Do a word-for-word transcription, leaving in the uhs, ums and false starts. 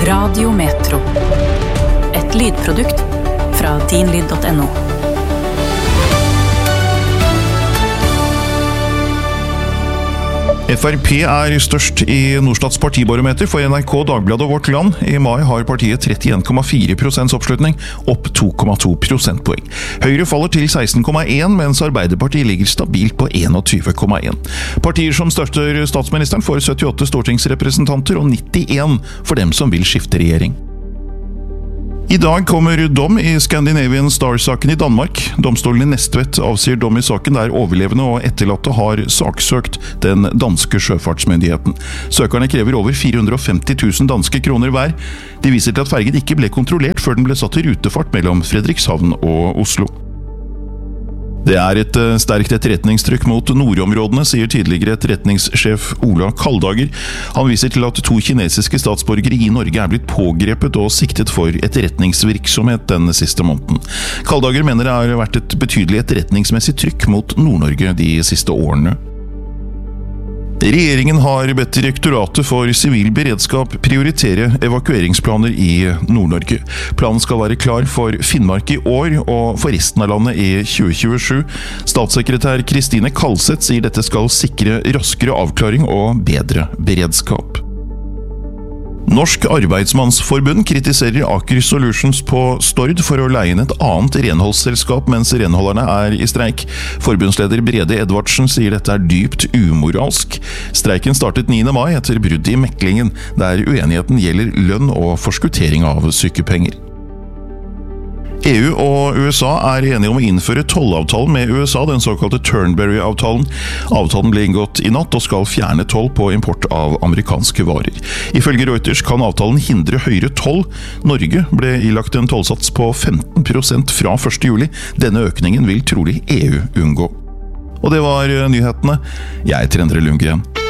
Radio Metro. Et lydprodukt fra din lyd punktum no. F R P er størst i Norstats partibarometer for N R K, Dagbladet og Vårt Land. I mai har partiet trettien komma fire prosent oppslutning, opp to komma to prosentpoeng. Høyre faller til seksten komma en, mens Arbeiderpartiet ligger stabilt på enogtyve komma en. Partier som støtter statsministeren får syttiåtte stortingsrepresentanter og nittien for dem som vil skifte regjering. I dag kommer dom i Scandinavian Star-saken i Danmark. Domstolen i Næstvet avsier dom i saken der overlevende og etterlatte har saksøkt den danske sjøfartsmyndigheten. Søkerne krever over fire hundre og femti tusen danske kroner hver. De viser til at fergen ikke ble kontrollert før den ble satt i rutefart mellom Fredrikshavn og Oslo. Det er et sterkt etterretningstrykk mot nordområdene, sier tidligere etterretningssjef Ola Kaldager. Han viser til at to kinesiske statsborgere i Norge er blitt pågrepet og siktet for etterretningsvirksomhet den siste måneden. Kaldager mener det har vært et betydelig etterretningsmessig trykk mot Nord-Norge de siste årene. Regjeringen har bedt Direktoratet for sivil beredskap prioritere evakueringsplaner i Nord-Norge. Planen skal være klar for Finnmark i år og for resten av landet i tjue tjuesju. Statssekretær Kristine Kalseth sier dette skal sikre raskere avklaring og bedre beredskap. Norsk Arbeidsmannsforbund kritiserer Aker Solutions på Stord for å leie inn et annet renholdsselskap mens renholderne er i streik. Forbundsleder Brede Edvardsen sier dette er dypt umoralsk. Streiken startet niende mai etter brudd i meklingen, der uenigheten gjelder lønn og forskuttering av sykepenger. E U og U S A er enige om å innføre tollavtalen med U S A, den såkalte Turnberry-avtalen. Avtalen ble inngått i natt og skal fjerne toll på import av amerikanske varer. Ifølge Reuters kan avtalen hindre høyere toll. Norge ble ilagt en tollsats på femten prosent fra første juli. Denne økningen vil trolig E U unngå. Og det var nyhetene. Jeg heter Endre Lundgren.